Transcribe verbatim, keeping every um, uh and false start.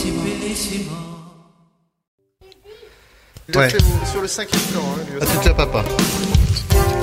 Il a Ouais. fait au- sur le cinquième plan, hein, lui À aussi. tout à papa.